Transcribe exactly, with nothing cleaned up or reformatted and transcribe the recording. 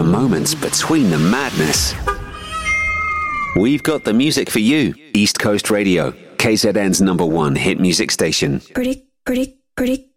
moments between the madness. We've got the music for you. East Coast Radio, K Z N's number one hit music station. Pretty, pretty, pretty.